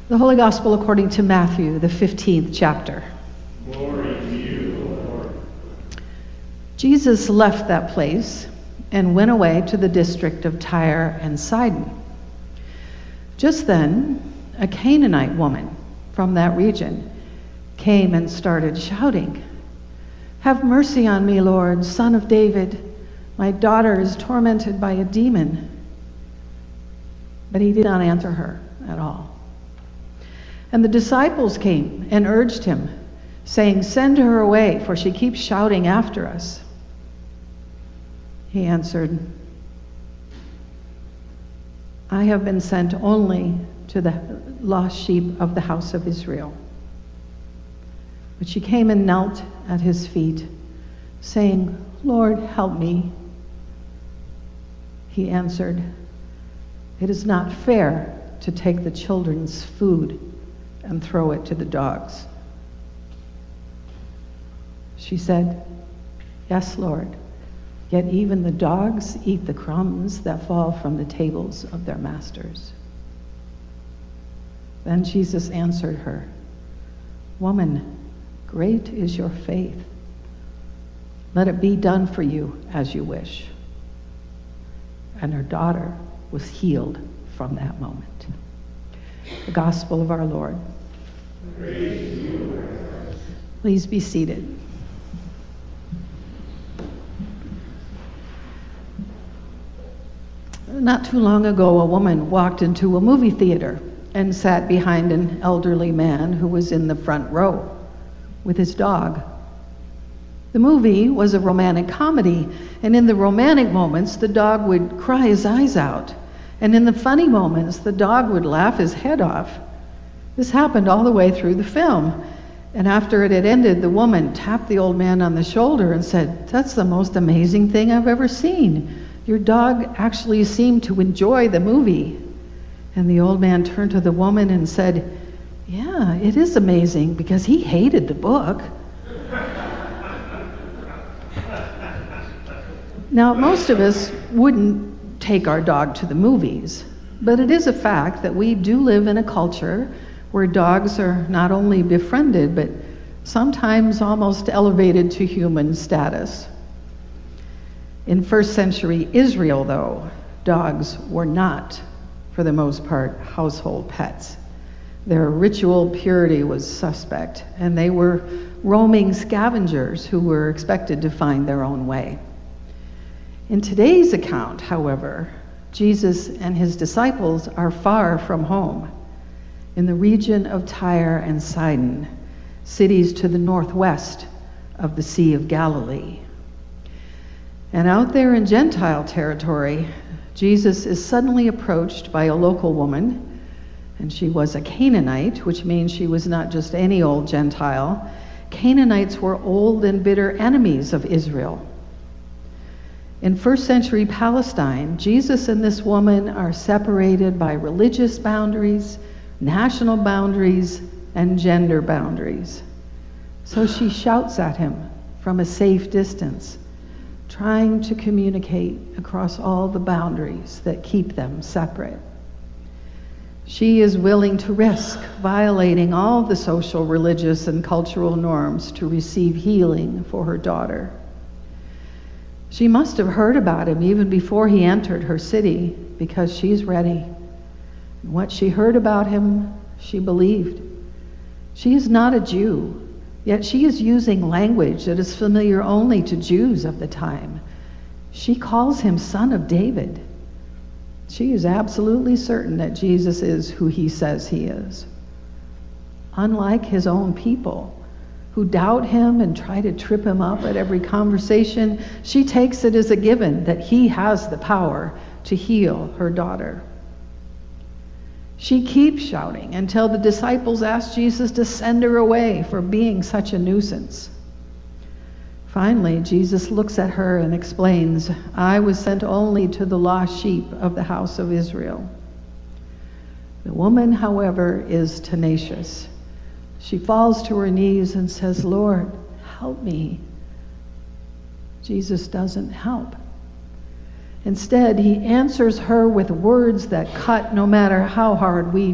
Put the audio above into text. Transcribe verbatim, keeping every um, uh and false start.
The Holy Gospel according to Matthew, the fifteenth chapter. Glory to you, Lord. Jesus left that place and went away to the district of Tyre and Sidon. Just then, a Canaanite woman from that region came and started shouting, "Have mercy on me, Lord, Son of David. My daughter is tormented by a demon." But he did not answer her at all. And the disciples came and urged him, saying, "Send her away, for she keeps shouting after us." He answered, "I have been sent only to the lost sheep of the house of Israel." But she came and knelt at his feet, saying, "Lord, help me." He answered, "It is not fair to take the children's food and throw it to the dogs." She said, "Yes, Lord, yet even the dogs eat the crumbs that fall from the tables of their masters." Then Jesus answered her, "Woman, great is your faith. Let it be done for you as you wish." And her daughter was healed from that moment. The Gospel of our Lord. Praise to you, Lord. Please be seated. Not too long ago, a woman walked into a movie theater and sat behind an elderly man who was in the front row with his dog. The movie was a romantic comedy, and in the romantic moments, the dog would cry his eyes out, and in the funny moments, the dog would laugh his head off. This happened all the way through the film, and after it had ended, the woman tapped the old man on the shoulder and said, "That's the most amazing thing I've ever seen. Your dog actually seemed to enjoy the movie." And the old man turned to the woman and said, "Yeah, it is amazing because he hated the book." Now, most of us wouldn't take our dog to the movies, but it is a fact that we do live in a culture where dogs are not only befriended, but sometimes almost elevated to human status. In first century Israel, though, dogs were not, for the most part, household pets. Their ritual purity was suspect, and they were roaming scavengers who were expected to find their own way. In today's account, however, Jesus and his disciples are far from home, in the region of Tyre and Sidon, cities to the northwest of the Sea of Galilee. And out there in Gentile territory, Jesus is suddenly approached by a local woman, and she was a Canaanite, which means she was not just any old Gentile. Canaanites were old and bitter enemies of Israel. In first century Palestine, Jesus and this woman are separated by religious boundaries, national boundaries, and gender boundaries. So she shouts at him from a safe distance, trying to communicate across all the boundaries that keep them separate. She is willing to risk violating all the social, religious, and cultural norms to receive healing for her daughter. She must have heard about him even before he entered her city, because she's ready. And what she heard about him, she believed. She is not a Jew, yet she is using language that is familiar only to Jews of the time. She calls him Son of David. She is absolutely certain that Jesus is who he says he is. Unlike his own people, who doubt him and try to trip him up at every conversation, she takes it as a given that he has the power to heal her daughter. She keeps shouting until the disciples ask Jesus to send her away for being such a nuisance. Finally, Jesus looks at her and explains, "I was sent only to the lost sheep of the house of Israel." The woman, however, is tenacious. She falls to her knees and says, "Lord, help me." Jesus doesn't help. Instead, he answers her with words that cut no matter how hard we